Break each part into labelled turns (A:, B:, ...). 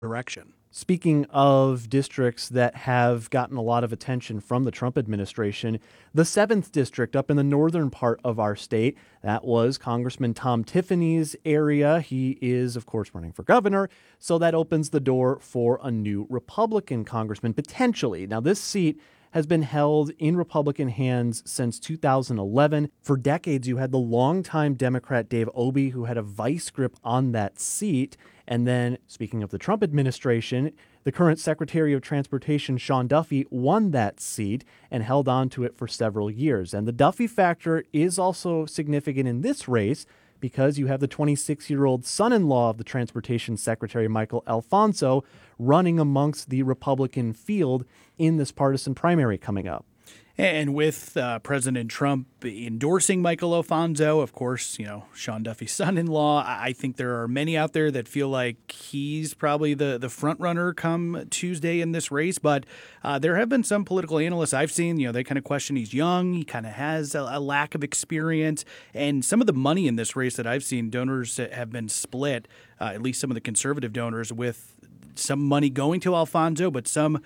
A: direction.
B: Speaking of districts that have gotten a lot of attention from the Trump administration, the 7th district up in the northern part of our state, that was Congressman Tom Tiffany's area. He is, of course, running for governor, so that opens the door for a new Republican congressman, potentially. Now, this seat has been held in Republican hands since 2011. For decades, you had the longtime Democrat Dave Obey, who had a vice grip on that seat. And then, speaking of the Trump administration, the current Secretary of Transportation, Sean Duffy, won that seat and held on to it for several years. And the Duffy factor is also significant in this race because you have the 26-year-old son-in-law of the Transportation Secretary, Michael Alfonso, running amongst the Republican field in this partisan primary coming up.
A: And with President Trump endorsing Michael Alfonso, of course, Sean Duffy's son-in-law, I think there are many out there that feel like he's probably the front runner come Tuesday in this race. But there have been some political analysts I've seen, they kind of question he's young. He kind of has a lack of experience. And some of the money in this race that I've seen, donors have been split, at least some of the conservative donors, with some money going to Alfonso, but some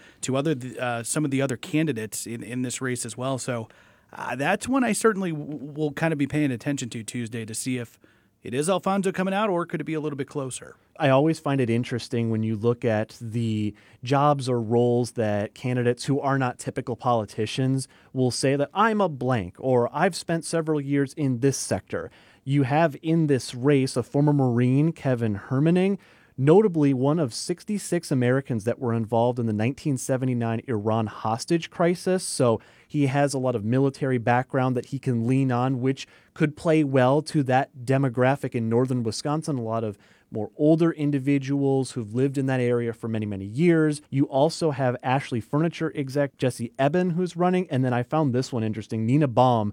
A: to some of the other candidates in this race as well. So that's one I certainly will kind of be paying attention to Tuesday to see if it is Alfonso coming out or could it be a little bit closer.
B: I always find it interesting when you look at the jobs or roles that candidates who are not typical politicians will say that I'm a blank or I've spent several years in this sector. You have in this race a former Marine, Kevin Hermaning, notably one of 66 Americans that were involved in the 1979 Iran hostage crisis. So he has a lot of military background that he can lean on, which could play well to that demographic in northern Wisconsin. A lot of more older individuals who've lived in that area for many, many years. You also have Ashley Furniture exec Jesse Eben who's running. And then I found this one interesting, Nina Baum.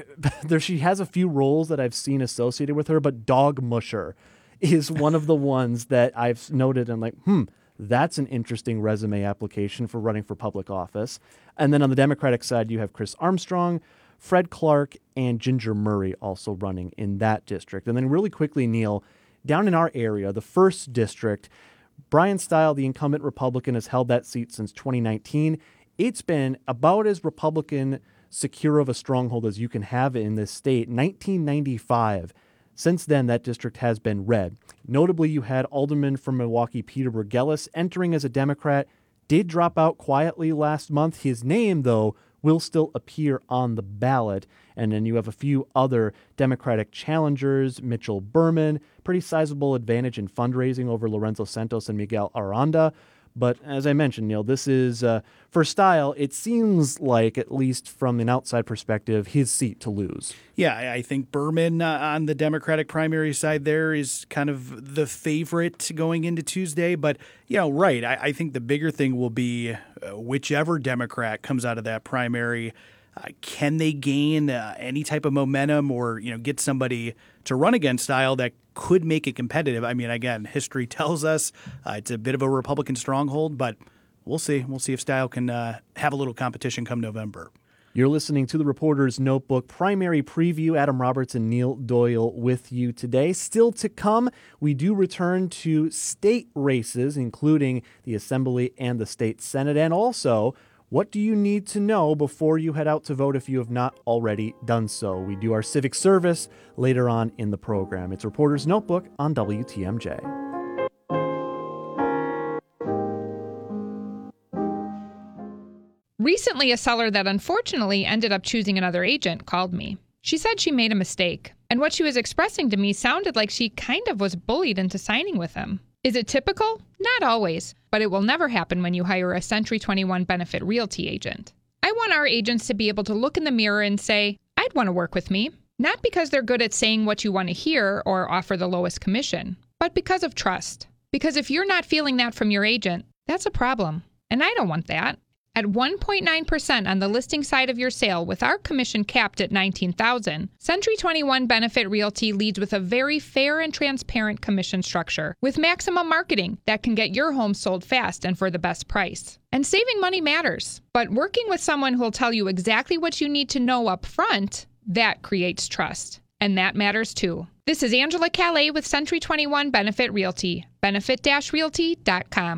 B: She has a few roles that I've seen associated with her, but Dog Musher is one of the ones that I've noted and that's an interesting resume application for running for public office. And then on the Democratic side, you have Chris Armstrong, Fred Clark, and Ginger Murray also running in that district. And then really quickly, Neil, down in our area, the 1st district, Brian Stile, the incumbent Republican, has held that seat since 2019. It's been about as Republican secure of a stronghold as you can have in this state. 1995. Since then, that district has been red. Notably, you had Alderman from Milwaukee, Peter Burgelis, entering as a Democrat, did drop out quietly last month. His name, though, will still appear on the ballot. And then you have a few other Democratic challengers, Mitchell Berman, pretty sizable advantage in fundraising over Lorenzo Santos and Miguel Aranda. But as I mentioned, Neil, this is, for Stile, it seems like, at least from an outside perspective, his seat to lose.
A: Yeah, I think Berman on the Democratic primary side there is kind of the favorite going into Tuesday. But, right, I think the bigger thing will be whichever Democrat comes out of that primary, can they gain any type of momentum or, get somebody to run against Stile that could make it competitive? I mean, again, history tells us it's a bit of a Republican stronghold, but we'll see. We'll see if Stile can have a little competition come November.
B: You're listening to the Reporter's Notebook Primary Preview. Adam Roberts and Neil Doyle with you today. Still to come, we do return to state races, including the Assembly and the State Senate, and also what do you need to know before you head out to vote if you have not already done so? We do our civic service later on in the program. It's Reporter's Notebook on WTMJ.
C: Recently, a seller that unfortunately ended up choosing another agent called me. She said she made a mistake, and what she was expressing to me sounded like she kind of was bullied into signing with him. Is it typical? Not always, but it will never happen when you hire a Century 21 Benefit Realty agent. I want our agents to be able to look in the mirror and say, I'd want to work with me. Not because they're good at saying what you want to hear or offer the lowest commission, but because of trust. Because if you're not feeling that from your agent, that's a problem. And I don't want that. At 1.9% on the listing side of your sale with our commission capped at $19,000, Century 21 Benefit Realty leads with a very fair and transparent commission structure with maximum marketing that can get your home sold fast and for the best price. And saving money matters, but working with someone who will tell you exactly what you need to know up front, that creates trust. And that matters too. This is Angela Calais with Century 21 Benefit Realty. Benefit-realty.com.